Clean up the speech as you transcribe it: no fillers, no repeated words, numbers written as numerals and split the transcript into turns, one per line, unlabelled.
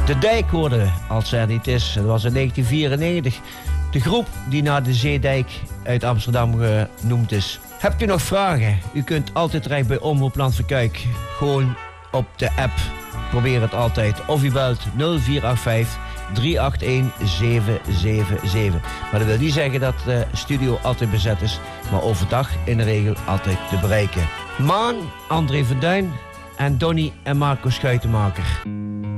De Dijk hoorden we, als er niet is. Dat was in 1994. De groep die naar de Zeedijk uit Amsterdam genoemd is. Hebt u nog vragen? U kunt altijd terecht bij Omroep Land van Kuik. Gewoon op de app. Probeer het altijd. Of u belt 0485 381 777. Maar dat wil niet zeggen dat de studio altijd bezet is. Maar overdag in de regel altijd te bereiken. Maan, André van Duin en Donny en Marco Schuitenmaker.